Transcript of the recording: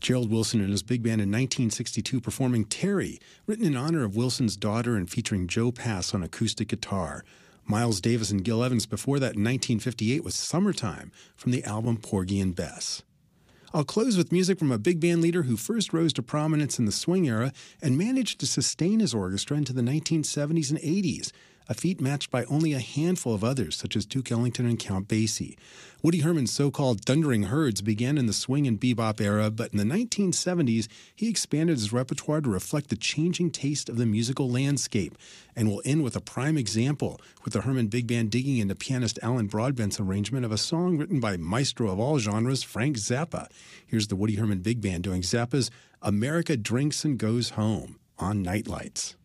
Gerald Wilson and his big band in 1962 performing Terry, written in honor of Wilson's daughter and featuring Joe Pass on acoustic guitar. Miles Davis and Gil Evans before that in 1958 was Summertime from the album Porgy and Bess. I'll close with music from a big band leader who first rose to prominence in the swing era and managed to sustain his orchestra into the 1970s and 80s, a feat matched by only a handful of others, such as Duke Ellington and Count Basie. Woody Herman's so-called Thundering Herds began in the swing and bebop era, but in the 1970s, he expanded his repertoire to reflect the changing taste of the musical landscape. And we'll end with a prime example, with the Herman Big Band digging into pianist Alan Broadbent's arrangement of a song written by maestro of all genres, Frank Zappa. Here's the Woody Herman Big Band doing Zappa's America Drinks and Goes Home on Nightlights.